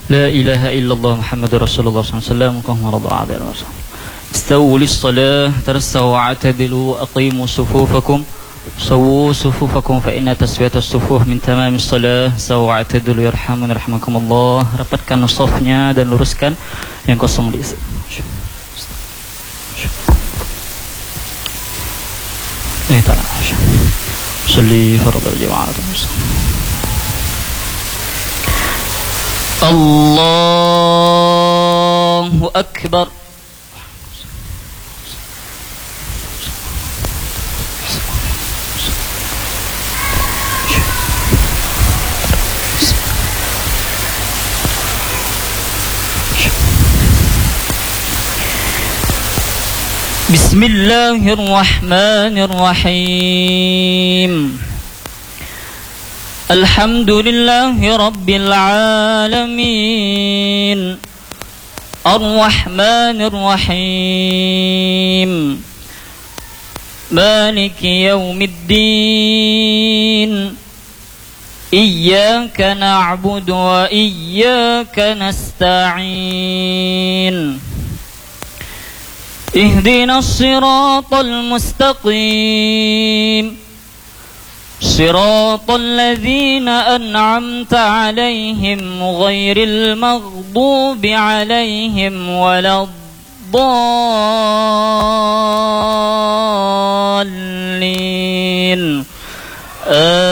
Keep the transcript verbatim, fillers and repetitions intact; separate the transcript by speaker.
Speaker 1: لا إله إلا الله محمد رسول الله صلى الله عليه وسلم اللهم رضى عبد الرسول استووا للصلاة ترسوا واعتدلوا أقيموا صفوفكم سووا صفوفكم فإن تسوية الصفوف من تمام الصلاة سووا واعتدلوا يرحمون يرحمكم الله. Rapatkan safnya dan luruskan yang kosong diisi. Eh tak nak Salli farad al-jama'ah. Allahu Akbar. Bismillahirrahmanirrahim. Alhamdulillahi Rabbil Alamin Ar-Rahmanir-Rahim Maliki Yawmiddin Iyyaka na'budu wa iyyaka nasta'in Ihdinas siratal mustaqim صراط الذين أنعمت عليهم غير المغضوب عليهم ولا الضالين